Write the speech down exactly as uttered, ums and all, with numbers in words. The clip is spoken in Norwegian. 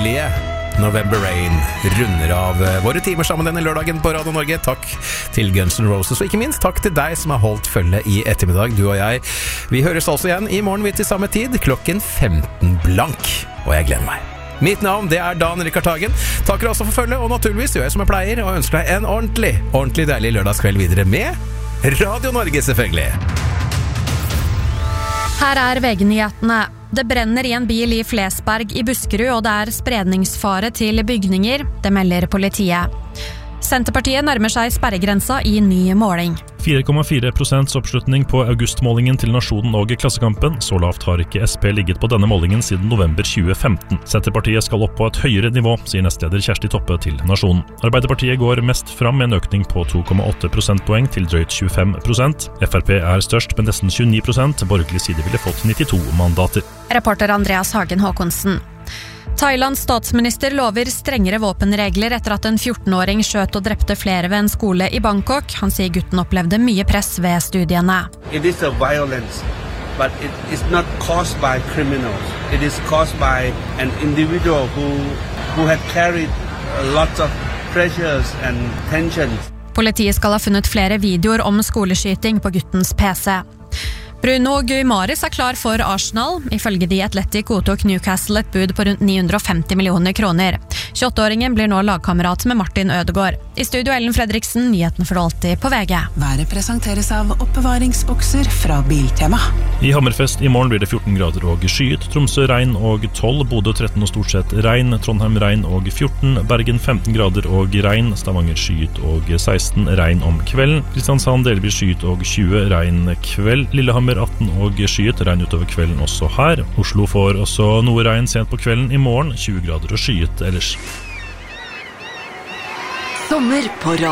deilige November Rain runder av våre timer sammen denne lørdagen på Radio Norge. Takk til Guns N' Roses, og ikke minst takk til deg som har holdt følge i ettermiddag. Du og jeg, vi høres altså igjen i morgen vidt til samme tid, klokken femten blank. Og jeg gleder meg. Mitt navn, det er Dan Rikard Hagen. Takker også for følge, og naturligvis gjør jeg som jeg pleier, og ønsker deg en ordentlig, ordentlig deilig lørdagskveld videre med Radio Norge, selvfølgelig. Her er V G-nyhetene. Det brenner i en bil i Flesberg i Buskerud, og det er spredningsfare til bygninger. Det melder politiet. Senterpartiet nærmer seg sperregrensa i ny måling. fire komma fire prosent oppslutning på augustmålingen til Nasjonen og Klassekampen. Så lavt har ikke S P ligget på denne målingen siden november tjue femten. Senterpartiet skal opp på et høyere nivå, sier nestleder Kjersti Toppe til Nasjonen. Arbeiderpartiet går mest fram med en økning på to komma åtte prosentpoeng til drøyt tjuefem prosent. F R P er størst med nesten tjueni prosent. Borgerlig side ville fått nittito mandater. Reporter Andreas Hagen Håkonsen. Thailands statsminister lover strengere våpenregler etter at en fjorten-åring skjøt og drepte flere ved en skole i Bangkok. Han sier gutten opplevde mye press ved studiene. It is a violence, but it is not caused by criminals. It is caused by an individual who, who had carried lots of pressures and tensions. Politiet skal ha funnet flere videoer om skoleskyting på guttens P C. Bruno Guimaris er klar for Arsenal. Ifølge The Athletic godtok Newcastle et bud på rundt ni hundre og femti millioner kroner. tjueåtte-åringen blir nå lagkamerat med Martin Ødegaard. I studio Ellen Fredriksen, nyheten for alltid på V G. Været presenteres av oppbevaringsbokser fra Biltema. I Hammerfest i morgen blir det fjorten grader og skyet. Tromsø regn og tolv, Bodø tretten og stort sett regn, Trondheim regn og fjorten, Bergen femten grader og regn, Stavanger skyet og seksten, regn om kvelden, Kristiansand delvis skyet og tjue, regn kveld, Lillehammer atten og skyet, regn utover kvelden også her. Oslo får også noe regn sent på kvelden i morgen, tjue grader og skyet ellers. Sommer på Radio.